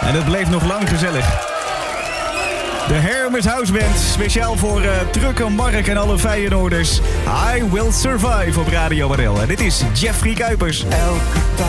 En het bleef nog lang gezellig. De Hermes House Band, speciaal voor Truck, Mark en alle Feyenoorders. I Will Survive op Radio Waddel. En dit is Jeffrey Kuipers.